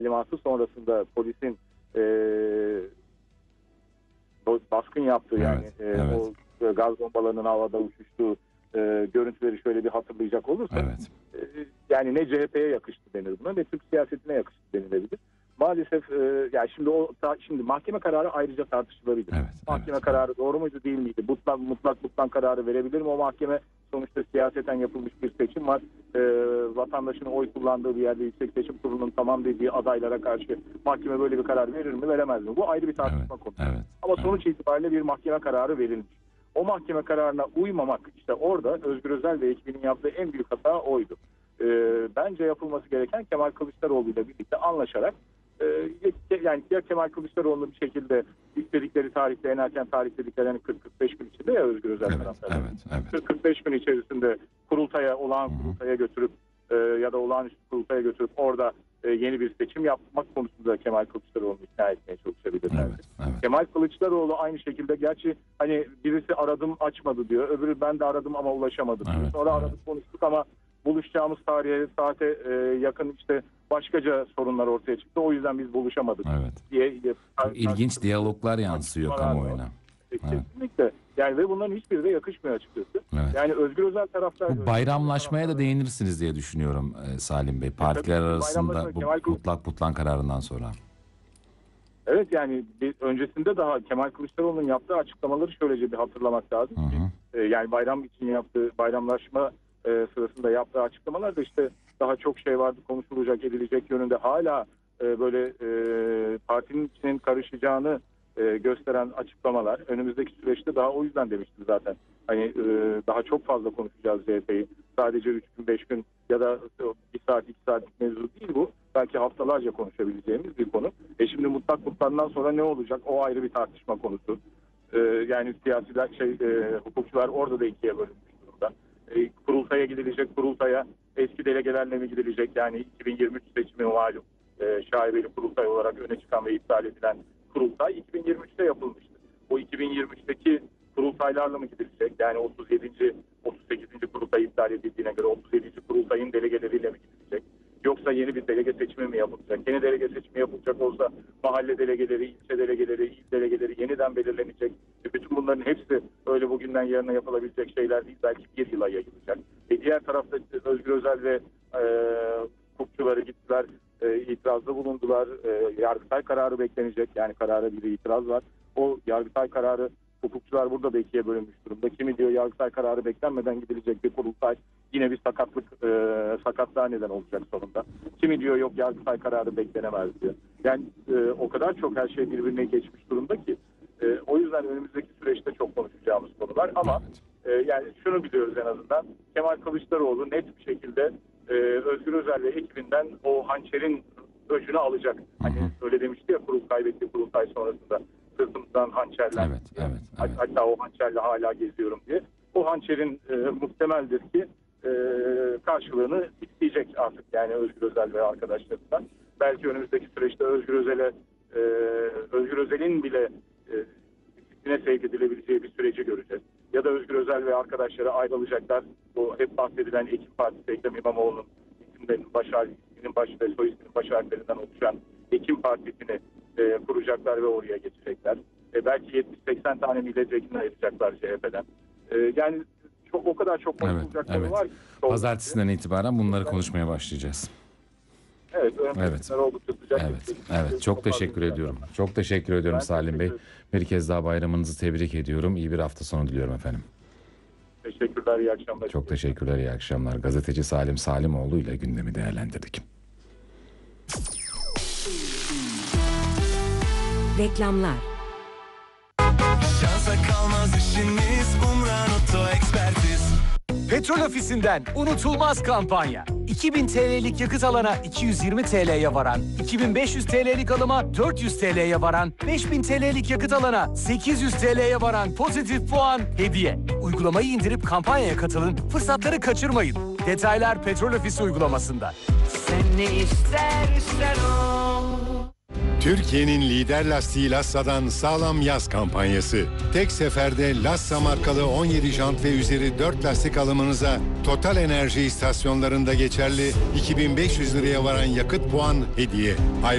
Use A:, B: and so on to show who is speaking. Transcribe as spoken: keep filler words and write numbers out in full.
A: talimatı sonrasında polisin e, baskın yaptığı,
B: evet,
A: yani e,
B: evet.
A: o gaz bombalarının havada uçuştuğu e, görüntüleri şöyle bir hatırlayacak olursak,
B: evet.
A: e, yani ne C H P'ye yakıştı denir buna, ne Türk siyasetine yakıştı denilebilir. Maalesef e, yani şimdi o ta, şimdi mahkeme kararı ayrıca tartışılabilir.
B: Evet,
A: mahkeme
B: evet,
A: kararı
B: evet.
A: doğru muydu, değil miydi? Mutlak mutlak mutlak kararı verebilir mi o mahkeme? Sonuçta siyaseten yapılmış bir seçim var. E, vatandaşın oy kullandığı bir yerde Yüksek Seçim Kurulu'nun tamam dediği adaylara karşı mahkeme böyle bir karar verir mi, veremez mi? Bu ayrı bir tartışma
B: Evet,
A: konusu.
B: evet,
A: Ama
B: evet.
A: sonuç itibariyle bir mahkeme kararı verilmiş. O mahkeme kararına uymamak, işte orada Özgür Özel ve ekibinin yaptığı en büyük hata oydu. E, bence yapılması gereken Kemal Kılıçdaroğlu ile birlikte anlaşarak, e, yani ya Kemal Kılıçdaroğlu'nu bir şekilde istedikleri tarihte, en erken tarih dedikleri yani kırk kırk beş gün içinde ya Özgür Özel
B: Evet,
A: taraftarı.
B: evet, evet.
A: kırk kırk beş gün içerisinde kurultaya, olağan
B: Hı hı.
A: kurultaya götürüp e, ya da olağanüstü kurultaya götürüp orada e, yeni bir seçim yapmak konusunda Kemal Kılıçdaroğlu'nu ikna etmeye çalışabilirler.
B: Evet, evet.
A: Kemal Kılıçdaroğlu aynı şekilde, gerçi hani birisi aradım açmadı diyor, öbürü ben de aradım ama ulaşamadım diyor.
B: Evet,
A: Sonra
B: evet.
A: aradık konuştuk ama buluşacağımız tarihe, saate e, yakın işte başkaca sorunlar ortaya çıktı. O yüzden biz buluşamadık
B: Evet.
A: diye.
B: Çok ilginç diyaloglar yansıyor kamuoyuna. Evet.
A: Kesinlikle. Yani ve bunların hiçbiri de yakışmıyor açıkçası.
B: Evet.
A: Yani Özgür Özel taraftar...
B: Bu bayramlaşmaya da değinirsiniz diye düşünüyorum e, Salim Bey. Partiler
A: tabii,
B: arasında bu
A: Kemal Kılıç-
B: mutlak mutlak kararından sonra.
A: Evet, yani bir, öncesinde daha Kemal Kılıçdaroğlu'nun yaptığı açıklamaları şöylece bir hatırlamak lazım.
B: Hı hı.
A: E, yani bayram için yaptığı, bayramlaşma e, sırasında yaptığı açıklamalarda işte daha çok şey vardı, konuşulacak, edilecek yönünde, hala e, böyle e, partinin içinin karışacağını e, gösteren açıklamalar. Önümüzdeki süreçte daha o yüzden demiştim zaten. Hani e, daha çok fazla konuşacağız C H P'yi. Sadece üç gün, beş gün ya da bir saat, iki saatlik mevzu değil bu. Belki haftalarca konuşabileceğimiz bir konu. E şimdi mutlak mutlaktan sonra ne olacak? O ayrı bir tartışma konusu. E, yani siyasiler, şey, e, hukukçular orada da ikiye bölünmüş durumda. E, kurultaya gidilecek, kurultaya eski delegelerle mi gidilecek? Yani iki bin yirmi üç seçimi malum. E, şaibeli kurultay olarak öne çıkan ve iptal edilen kurultay iki bin yirmi üçte yapılmıştı. O iki bin yirmi üçteki kurultaylarla mı gidilecek? Yani otuz yedinci otuz sekizinci kurultay iptal edildiğine göre otuz yedinci kurultayın delegeleriyle mi gidilecek? Yoksa yeni bir delege seçimi mi yapılacak? Yeni delege seçimi yapılacak olsa mahalle delegeleri, ilçe delegeleri, il delegeleri yeniden belirlenecek. E bütün bunların hepsi öyle bugünden yarına yapılabilecek şeyler değil. Belki bir yıla yayılacak. E diğer tarafta Özgür Özel ve e, hukukçuları gittiler, e, itirazda bulundular. E, Yargıtay kararı beklenecek. Yani karara bir itiraz var. O Yargıtay kararı, hukukçular burada da ikiye bölünmüş durumda. Kimi diyor Yargıtay kararı beklenmeden gidilecek bir kurultay yine bir sakatlık, e, sakatlığa neden olacak sonunda. Kimi diyor yok Yargıtay kararı beklenemez diyor. Yani e, o kadar çok her şey birbirine geçmiş durumda ki e, o yüzden önümüzdeki süreçte çok konuşacağımız konular ama e, yani şunu biliyoruz en azından, Kemal Kılıçdaroğlu net bir şekilde e, Özgür Özel ve ekibinden o hançerin öcünü alacak. Hani öyle demişti ya, kurul kaybetti, kurultay sonrasında sırtımdan hançerler.
B: Evet, evet, evet.
A: Hatta o hançerle hala geziyorum diye. O hançerin e, muhtemeldir ki e, karşılığını isteyecek artık, yani Özgür Özel ve arkadaşlarından. Belki önümüzdeki süreçte Özgür Özel'e e, Özgür Özel'in bile e, disipline sevk edilebileceği bir süreci göreceğiz. Ya da Özgür Özel ve arkadaşları ayrılacaklar. Bu hep bahsedilen Ekim Partisi, Ekrem İmamoğlu'nun isimlerinin baş isminin baş ve soy isminin baş harflerinden oluşan Ekim Partisi'ni e, kuracaklar ve oraya geçecekler. E, belki yetmiş seksen tane milletvekilini ayıracaklar C H P'den. E, yani çok, o kadar çok konuşulacak
B: Evet,
A: konu
B: evet.
A: var ki.
B: Pazartesinden itibaren bunları konuşmaya başlayacağız.
A: Evet,
B: Evet.
A: oldukça sıcak.
B: Evet, evet. Çok teşekkür ediyorum. Çok teşekkür ediyorum
A: Ben
B: Salim Bey.
A: teşekkür
B: Bir kez daha bayramınızı tebrik ediyorum. İyi bir hafta sonu diliyorum efendim.
A: Teşekkürler, iyi akşamlar.
B: Çok teşekkürler, iyi akşamlar. Gazeteci Salim Salimoğlu ile gündemi değerlendirdik.
C: Reklamlar.
D: Şansa kalmaz işiniz, Umran Oto Ekspertiz.
E: Petrol Ofisi'nden unutulmaz kampanya. iki bin T L'lik yakıt alana iki yüz yirmi T L'ye varan, iki bin beş yüz T L'lik alıma dört yüz T L'ye varan, beş bin T L'lik yakıt alana sekiz yüz T L'ye varan pozitif puan hediye. Uygulamayı indirip kampanyaya katılın, fırsatları kaçırmayın. Detaylar Petrol Ofisi uygulamasında.
D: Sen ne istersen o.
F: Türkiye'nin lider lastiği Lassa'dan sağlam yaz kampanyası. Tek seferde Lassa markalı on yedi jant ve üzeri dört lastik alımınıza Total Enerji istasyonlarında geçerli iki bin beş yüz liraya varan yakıt puan hediye.